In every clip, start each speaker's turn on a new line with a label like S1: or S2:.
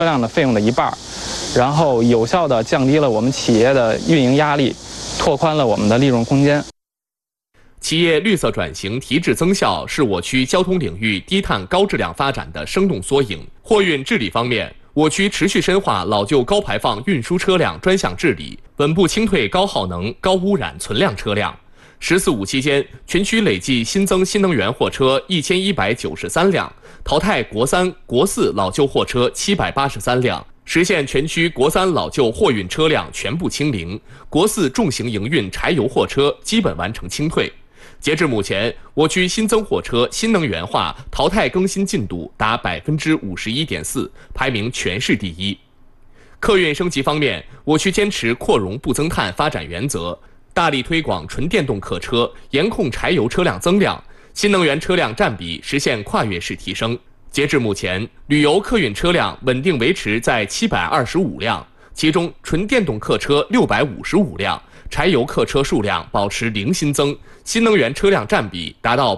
S1: 车辆的费用的1半，然后有效地降低了我们企业的运营压力，拓宽了我们的利润空间。
S2: 企业绿色转型提质增效是我区交通领域低碳高质量发展的生动缩影。货运治理方面，我区持续深化老旧高排放运输车辆专项治理，稳步清退高耗能、高污染存量车辆。“14·5”期间，全区累计新增新能源货车1193辆，淘汰国3、国4老旧货车783辆，实现全区国3老旧货运车辆全部清零，国4重型营运柴油货车基本完成清退。截至目前，我区新增货车新能源化淘汰更新进度达51.4%，排名全市第一。客运升级方面，我区坚持扩容不增碳发展原则，大力推广纯电动客车，严控柴油车辆增量，新能源车辆占比实现跨越式提升。截至目前，旅游客运车辆稳定维持在725辆，其中纯电动客车655辆，柴油客车数量保持零新增，新能源车辆占比达到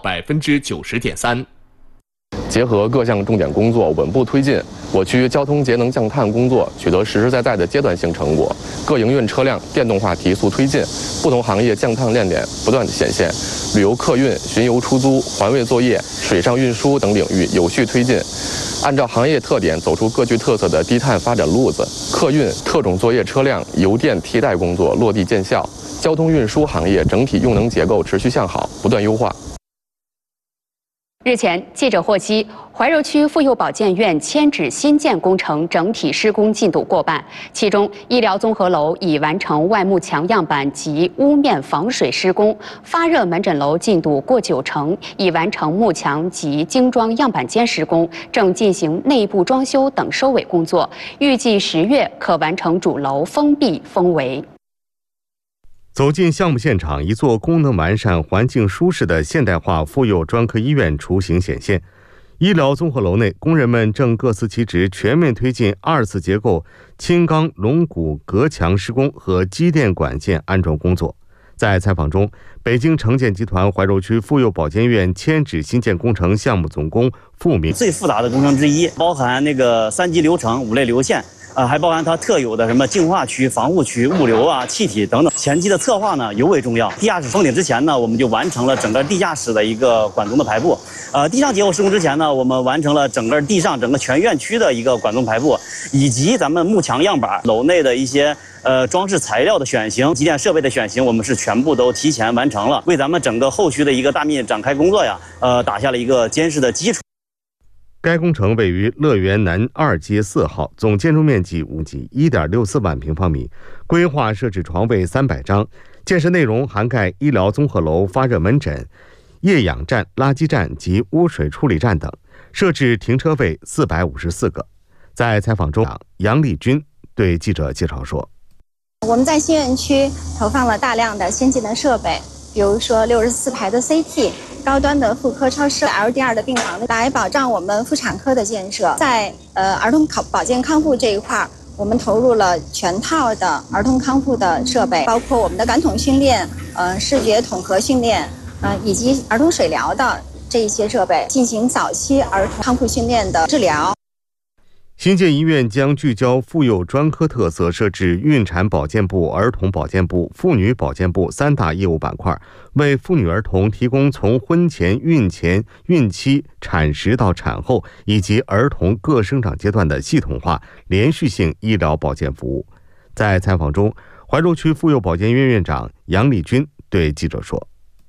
S2: 90.3%。
S3: 结合各项重点工作稳步推进，我区交通节能降碳工作取得实实在在的阶段性成果，各营运车辆电动化提速推进，不同行业降碳亮点不断显现。旅游客运、巡游出租、环卫作业、水上运输等领域有序推进，按照行业特点走出各具特色的低碳发展路子。客运、特种作业车辆油电替代工作落地见效，交通运输行业整体用能结构持续向好，不断优化。
S4: 日前，记者获悉，怀柔区妇幼保健院迁址新建工程整体施工进度过半，其中医疗综合楼已完成外幕墙样板及屋面防水施工，发热门诊楼进度过90%，已完成幕墙及精装样板间施工，正进行内部装修等收尾工作，预计10月可完成主楼封闭封围。
S5: 走进项目现场，一座功能完善、环境舒适的现代化妇幼专科医院雏形显现。医疗综合楼内，工人们正各司其职，全面推进2次结构轻钢龙骨隔墙施工和机电管线安装工作。在采访中，北京城建集团怀柔区妇幼保健院迁址新建工程项目总工付明：
S6: 最复杂的工程之一，包含那个3级流程、5类流线。还包含它特有的什么净化区、防护区、物流啊、气体等等。前期的策划呢尤为重要。地下室封顶之前呢，我们就完成了整个地下室的一个管综的排布。地上结构施工之前呢，我们完成了整个地上整个全院区的一个管综排布，以及咱们幕墙样板、楼内的一些装饰材料的选型、机电设备的选型，我们是全部都提前完成了，为咱们整个后续的一个大面展开工作呀，打下了一个坚实的基础。
S5: 该工程位于乐园南2街4号，总建筑面积5级1.64万平方米，规划设置床位300张，建设内容涵盖医疗综合楼、发热门诊、液氧站、垃圾站及污水处理站等，设置停车位454个。在采访中，杨丽君对记者介绍说：“
S7: 我们在新园区投放了大量的先进的设备，比如说64排的 CT。高端的妇科超声 LDR 的病房，来保障我们妇产科的建设。在儿童保健康复这一块，我们投入了全套的儿童康复的设备，包括我们的感统训练、视觉统合训练，以及儿童水疗的这一些设备，进行早期儿童康复训练的治疗。”
S5: 新建医院将聚焦妇幼专科特色，设置孕产保健部、儿童保健部、妇女保健部3大业务板块，为妇女儿童提供从婚前、孕前、孕期、产时到产后以及儿童各生长阶段的系统化、连续性医疗保健服务。在采访中，怀柔区妇幼保健院院长杨丽君对记者说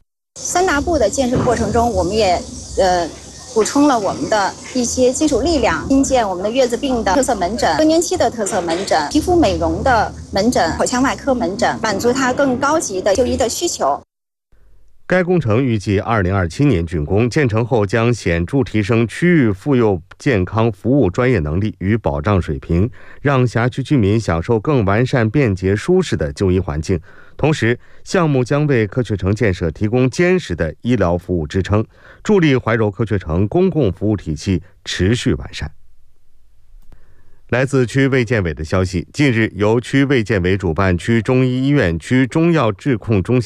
S7: ：“3大部的建设过程中，我们也补充了我们的一些基础力量，新建我们的月子病的特色门诊、更年期的特色门诊、皮肤美容的门诊、口腔外科门诊，满足它更高级的就医的需求。”
S5: 该工程预计2027年竣工，建成后将显著提升区域妇幼健康服务专业能力与保障水平，让辖区居民享受更完善、便捷、舒适的就医环境。同时，项目将为科学城建设提供坚实的医疗服务支撑，助力怀柔科学城公共服务体系持续完善。来自区卫健委的消息，近日由区卫健委主办，区中医医院、区中药质控中心